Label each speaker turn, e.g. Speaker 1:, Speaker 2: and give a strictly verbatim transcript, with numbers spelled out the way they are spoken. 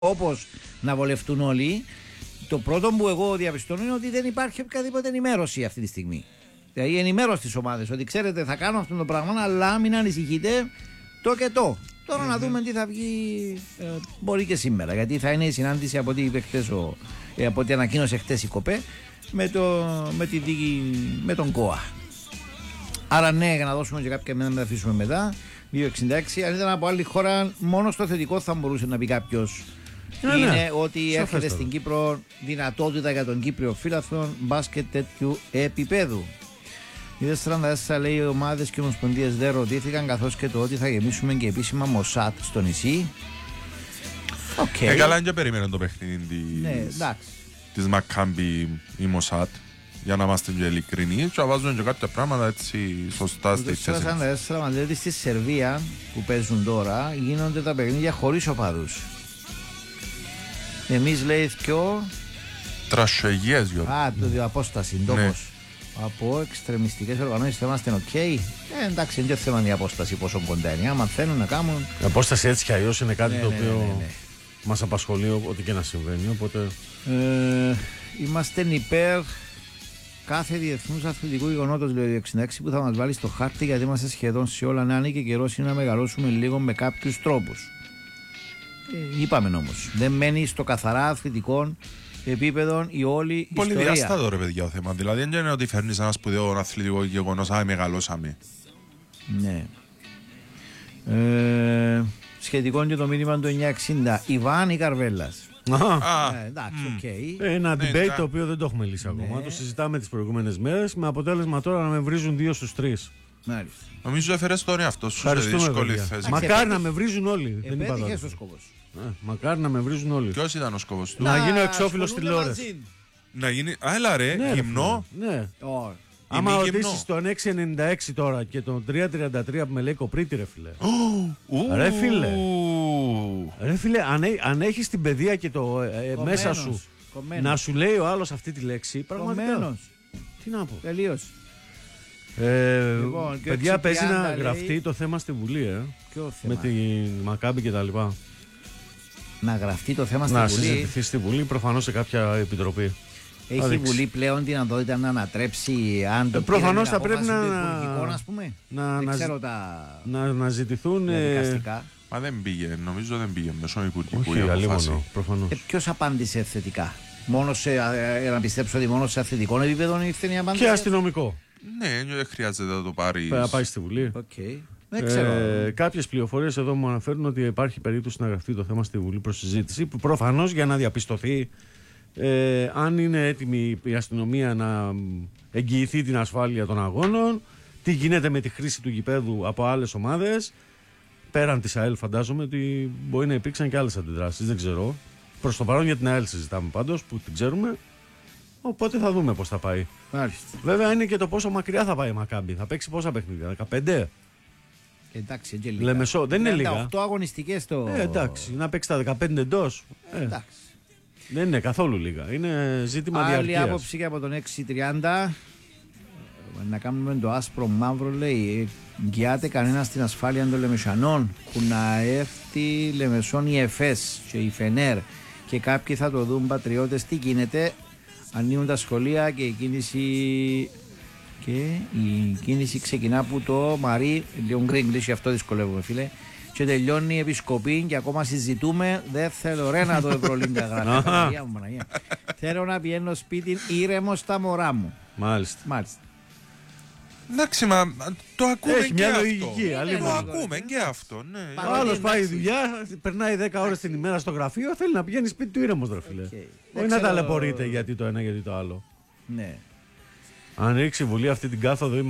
Speaker 1: όπως να βολευτούν όλοι. Το πρώτο που εγώ διαπιστώνω είναι ότι δεν υπάρχει οποιαδήποτε ενημέρωση αυτή τη στιγμή. Δηλαδή, ενημέρωση στις ομάδες ότι ξέρετε, θα κάνω αυτό το πράγμα, αλλά μην ανησυχείτε το και το. Τώρα mm-hmm. να δούμε τι θα βγει. Ε, μπορεί και σήμερα, γιατί θα είναι η συνάντηση από ό,τι, είπε χτες ο, ε, από ό,τι ανακοίνωσε χτες η ΚΟΠΕ με, το, με, τη, με τον ΚΟΑ. Άρα, ναι, για να δώσουμε και κάποια μένα να τα αφήσουμε μετά. δύο εξήντα έξι. Αν ήταν από άλλη χώρα, μόνο στο θετικό θα μπορούσε να πει κάποιος. Ναι, είναι ναι. ότι έρχεται στην Κύπρο δυνατότητα για τον Κύπριο φύλαθλο μπάσκετ τέτοιου επίπεδου. Οι τέσσερα τέσσερα λέει οι ομάδες και οι ομοσπονδίες δεν ρωτήθηκαν, καθώς και το ότι θα γεμίσουμε και επίσημα Μοσάτ στο νησί. Okay.
Speaker 2: Ε, καλά, δεν περιμένω το παιχνίδι της,
Speaker 1: ναι,
Speaker 2: της Μακάμπι ή Μοσάτ, για να είμαστε και ειλικρινείς, και βάζουν και κάποια πράγματα έτσι σωστά στη θέση.
Speaker 1: Το τέσσερα τέσσερα μας λέει ότι στη Σερβία που παίζουν τώρα γίνονται τα παιχνίδια χωρίς οπαδούς. Εμείς λέει πιο
Speaker 2: τρασογίες γιο.
Speaker 1: Α, το απόσταση, τόπος. Ναι. Από εξτρεμιστικές οργανώσεις θα είμαστε οκ. Okay. Ε, εντάξει, δεν θέμα η απόσταση πόσο κοντά είναι. Άμα θέλουν να κάνουν.
Speaker 3: Η απόσταση έτσι κι αλλιώς είναι κάτι
Speaker 1: ναι,
Speaker 3: το
Speaker 1: ναι,
Speaker 3: οποίο
Speaker 1: ναι, ναι, ναι.
Speaker 3: μας απασχολεί ό,τι και να συμβαίνει. Οπότε...
Speaker 1: Ε, είμαστε υπέρ κάθε διεθνούς αθλητικού γεγονότος, λέει ο εξήντα έξι, που θα μας βάλει στο χάρτη, γιατί είμαστε σχεδόν σε όλα να είναι και καιρός είναι να μεγαλώσουμε λίγο με κάποιους τρόπους. Ε, είπαμε όμως, δεν μένει στο καθαρά αθλητικό επίπεδο η όλη ιστορία.
Speaker 2: Πολύ διάστατο ρε παιδιά ο θέμα. Δηλαδή δεν είναι ότι φέρνεις ένα σπουδαίο αθλητικό γεγονός, α, μεγαλώσαμε.
Speaker 1: Ναι. Ε, σχετικό και το μήνυμα του εννιακόσια εξήντα. Ιβάν ή Καρβέλλας.
Speaker 3: Α,
Speaker 1: ε, εντάξει, οκ. Okay.
Speaker 3: Ένα
Speaker 2: ναι,
Speaker 3: debate
Speaker 2: ναι.
Speaker 3: το οποίο δεν το έχουμε λύσει ακόμα.
Speaker 1: Ναι.
Speaker 3: Το συζητάμε τις προηγούμενες μέρες με αποτέλεσμα τώρα να με βρίζουν δύο στους τρεις.
Speaker 1: Μάλιστα.
Speaker 2: Νομίζω έφερες τον εαυτό σου σε δύσκολη θέση.
Speaker 3: Μακάρι να με βρίζουν όλοι.
Speaker 1: Επέτυχες ο σκοπός.
Speaker 3: Μακάρι να με βρίζουν όλοι.
Speaker 2: Ποιος ήταν ο σκοπός του?
Speaker 3: Να γίνω εξώφυλλος τηλεόραση.
Speaker 2: Να γίνει. Α, έλα ρε,
Speaker 3: ναι,
Speaker 2: γυμνό.
Speaker 3: Ναι.
Speaker 1: Oh.
Speaker 3: Άμα ρωτήσεις τον έξι ενενήντα έξι τώρα και τον τρία τριάντα τρία που με λέει κοπρίτη, ρε φίλε. Ρε φίλε. Ρε φίλε, αν, αν έχεις την παιδεία και το ε, μέσα σου κομμένος. Να σου λέει ο άλλος αυτή τη λέξη, πραγματικά. Τι να πω.
Speaker 1: Τελείως.
Speaker 3: Ε, λοιπόν, παιδιά, παίζει να λέει... γραφτεί το θέμα στη Βουλή, ε, με τη Μακάμπη και τα λοιπά.
Speaker 1: Να γραφτεί το θέμα στη
Speaker 3: να
Speaker 1: Βουλή.
Speaker 3: Να συζητηθεί στη Βουλή, προφανώς σε κάποια επιτροπή.
Speaker 1: Έχει η Βουλή πλέον δυνατότητα να ανατρέψει αν το
Speaker 3: ε, προφανώς θα πρέπει να,
Speaker 1: ας πούμε.
Speaker 3: να,
Speaker 1: δεν
Speaker 3: να,
Speaker 1: ξέρω τα
Speaker 3: να, να ζητηθούν
Speaker 1: διαδικαστικά.
Speaker 2: Μα δεν πήγε, νομίζω δεν πήγε μέσω υπουργικού.
Speaker 3: Όχι, αλίμονο, προφανώς.
Speaker 1: Ε, ποιος απάντησε θετικά? Μόνο σε, ε, να πιστέψω ότι μόνο σε αθλητικό επίπεδο ήρθε η απάντηση.
Speaker 3: Και αστυνομικό.
Speaker 2: Ναι, δεν χρειάζεται να το πάρει.
Speaker 3: Να πάει στη Βουλή.
Speaker 1: Okay. Δεν ξέρω.
Speaker 3: Ε, κάποιες πληροφορίες εδώ μου αναφέρουν ότι υπάρχει περίπτωση να γραφτεί το θέμα στη Βουλή προς συζήτηση, που προφανώς για να διαπιστωθεί ε, αν είναι έτοιμη η αστυνομία να εγγυηθεί την ασφάλεια των αγώνων, τι γίνεται με τη χρήση του γηπέδου από άλλες ομάδες. Πέραν της ΑΕΛ, φαντάζομαι ότι μπορεί να υπήρξαν και άλλες αντιδράσεις. Δεν ξέρω. Προς το παρόν για την ΑΕΛ συζητάμε πάντως, που την ξέρουμε. Οπότε θα δούμε πώς θα πάει.
Speaker 1: Μάλιστα.
Speaker 3: Βέβαια είναι και το πόσο μακριά θα πάει η Μακάμπη. Θα παίξει πόσα παιχνίδια, δεκαπέντε.
Speaker 1: Εντάξει, και λίγα.
Speaker 3: Λεμεσό, δεν είναι λίγα.
Speaker 1: οκτώ αγωνιστικές το.
Speaker 3: Ε, εντάξει, να παίξει τα δεκαπέντε εντός. Ε, εντάξει. Δεν είναι καθόλου λίγα. Είναι ζήτημα διαρκείας.
Speaker 1: Άλλη άποψη και από τον έξι τριάντα. Να κάνουμε το άσπρο μαύρο, λέει. Εγγυάται κανένα στην ασφάλεια των Λεμεσανών που να έρθει Λεμεσόν η ΕΦΕΣ και η Φενέρ και κάποιοι θα το δουν πατριώτες. Τι γίνεται? Ανοίγουν τα σχολεία και η κίνηση και η κίνηση ξεκινά που το Μαρί, λίγο γκρίγκλις, γι' αυτό δυσκολεύομαι φίλε, και τελειώνει η επισκοπή και ακόμα συζητούμε. Δεν θέλω ρε να το Ευρωλίγκα γράφει. Θέλω να πηγαίνω σπίτι ήρεμο στα μωρά μου.
Speaker 3: Μάλιστα.
Speaker 1: Μάλιστα.
Speaker 2: Εντάξει, μα το ακούμε
Speaker 3: έχει
Speaker 2: και
Speaker 3: μια
Speaker 2: αυτό.
Speaker 3: Λογική,
Speaker 2: ναι, το ακούμε και αυτό, ναι.
Speaker 3: Ο άλλος πάει δουλειά, περνάει δέκα ώρες την ημέρα στο γραφείο, θέλει να πηγαίνει σπίτι του ήρεμος, ρε φίλε. Okay. Όχι να ταλαιπωρείται γιατί το ένα γιατί το άλλο.
Speaker 1: Ναι.
Speaker 3: Αν ρίξει η Βουλή αυτή την κάθοδο